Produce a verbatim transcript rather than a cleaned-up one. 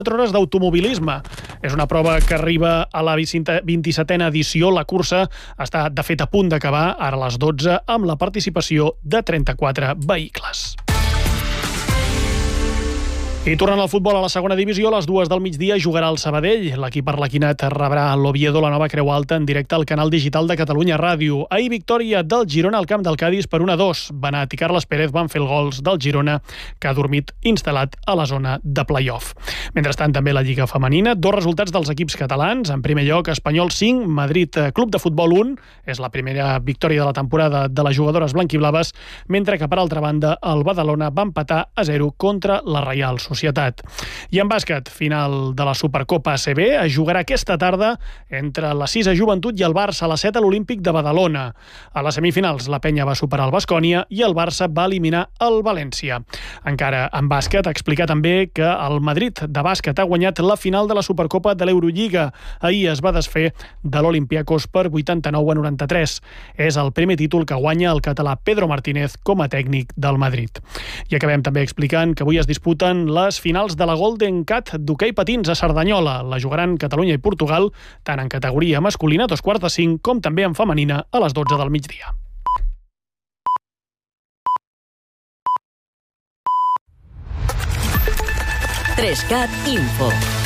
hores d'automobilisme. És una prova que arriba a la vint-i-setena edició. La cursa està, de fet, a punt d'acabar ara a les dotze amb la participació de trenta-quatre vehicles. I tornant al futbol a la segona divisió, a les dues del migdia jugarà el Sabadell. L'equip arlequinat rebrà l'Oviedo, la nova Creu Alta, en directe al canal digital de Catalunya Ràdio. Ahir victòria del Girona al camp del Cadis per un a dos. Benat i Carles Pérez van fer els gols del Girona, que ha dormit instal·lat a la zona de play-off. Mentrestant, també la Lliga Femenina. Dos resultats dels equips catalans. En primer lloc, Espanyol cinc, Madrid Club de Futbol un. És la primera victòria de la temporada de les jugadores blanquiblaves, mentre que, per altra banda, el Badalona va empatar a zero contra la Reial Societat. I en bàsquet, final de la Supercopa A C B, es jugarà aquesta tarda entre la Sisa Joventut i el Barça a les set a l'Olímpic de Badalona. A les semifinals, la Penya va superar el Baskonia i el Barça va eliminar el València. Encara en bàsquet, explicar també que el Madrid de bàsquet ha guanyat la final de la Supercopa de l'Eurolliga. Ahir es va desfer de l'Olympiakos per vuitanta-nou a noranta-tres. És el primer títol que guanya el català Pedro Martínez com a tècnic del Madrid. I acabem també explicant que avui es disputen les finals de la Golden Cat d'hoquei patins a Cerdanyola. La jugaran Catalunya i Portugal, tant en categoria masculina, dos quarts de cinc, com també en femenina, a les dotze del migdia. tres cat Info.